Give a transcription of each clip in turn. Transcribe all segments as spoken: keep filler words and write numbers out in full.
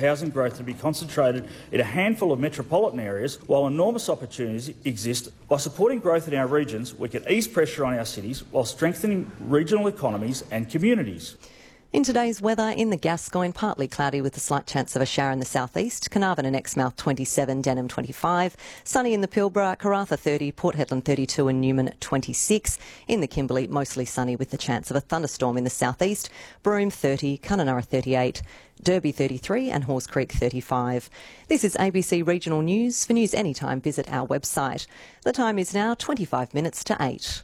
housing growth to be concentrated in a handful of metropolitan areas, while enormous opportunities exist. By supporting growth in our regions, we can ease pressure on our cities while strengthening regional economies and communities. In today's weather, in the Gascoyne, partly cloudy with a slight chance of a shower in the southeast. Carnarvon and Exmouth twenty-seven, Denham twenty-five. Sunny in the Pilbara, Karratha thirty, Port Hedland thirty-two and Newman twenty-six. In the Kimberley, mostly sunny with the chance of a thunderstorm in the southeast. Broome thirty, Kununurra thirty-eight, Derby thirty-three and Horse Creek thirty-five. This is A B C Regional News. For news anytime, visit our website. The time is now twenty-five minutes to eight.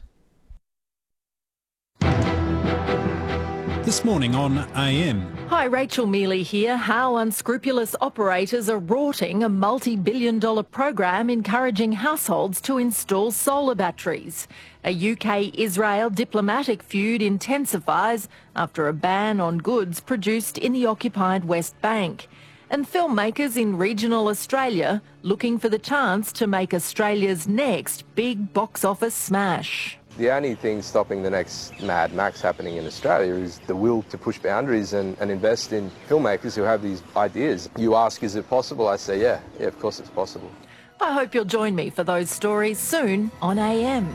This morning on A M. Hi, Rachel Mealy here. How unscrupulous operators are rorting a multi-billion dollar program encouraging households to install solar batteries. A U K-Israel diplomatic feud intensifies after a ban on goods produced in the occupied West Bank. And filmmakers in regional Australia looking for the chance to make Australia's next big box office smash. The only thing stopping the next Mad Max happening in Australia is the will to push boundaries and, and invest in filmmakers who have these ideas. You ask, is it possible? I say, yeah, yeah, of course it's possible. I hope you'll join me for those stories soon on A M.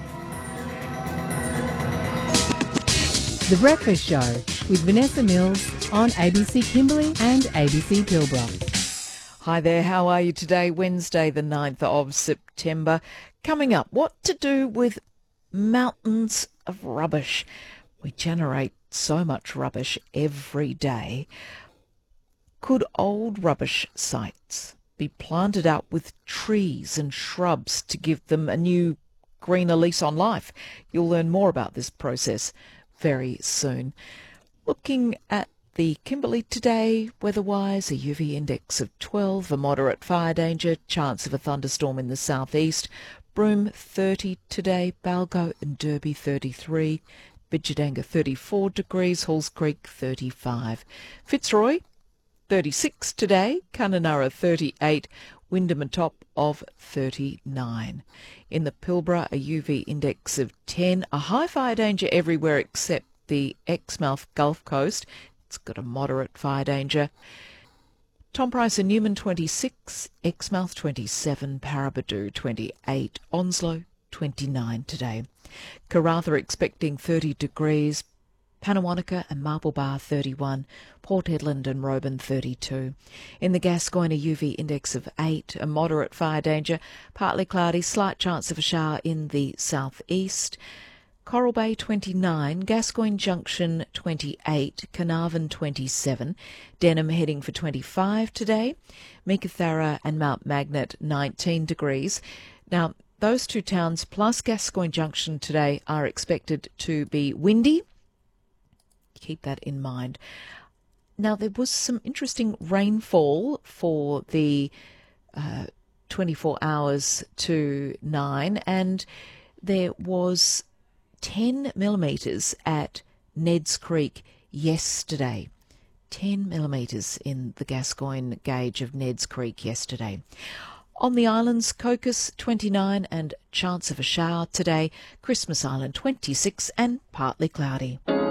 The Breakfast Show with Vanessa Mills on A B C Kimberley and A B C Pilbara. Hi there, how are you today? Wednesday the ninth of September. Coming up, what to do with mountains of rubbish. We generate so much rubbish every day. Could old rubbish sites be planted out with trees and shrubs to give them a new greener lease on life? You'll learn more about this process very soon. Looking at the Kimberley today, weather-wise, a U V index of twelve, a moderate fire danger, chance of a thunderstorm in the southeast. Broome thirty today, Balgo and Derby thirty-three, Bidjadanga thirty-four degrees, Halls Creek thirty-five. Fitzroy thirty-six today, Kununurra thirty-eight, Wyndham a top of thirty-nine. In the Pilbara, a U V index of ten, a high fire danger everywhere except the Exmouth Gulf Coast. It's got a moderate fire danger. Tom Price and Newman twenty-six, Exmouth twenty-seven, Paraburdoo twenty-eight, Onslow twenty-nine today. Karratha expecting thirty degrees, Pannawonica and Marble Bar thirty-one, Port Hedland and Roban thirty-two. In the Gascoyne, a U V index of eight, a moderate fire danger, partly cloudy, slight chance of a shower in the southeast. Coral Bay twenty-nine, Gascoyne Junction twenty-eight, Carnarvon twenty-seven, Denham heading for twenty-five today, Meekatharra and Mount Magnet nineteen degrees. Now, those two towns plus Gascoyne Junction today are expected to be windy. Keep that in mind. Now, there was some interesting rainfall for the uh, twenty-four hours to nine, and there was ten millimetres at Ned's Creek yesterday. ten millimetres in the Gascoyne gauge of Ned's Creek yesterday. On the islands, Cocos twenty-nine and chance of a shower today. Christmas Island twenty-six and partly cloudy.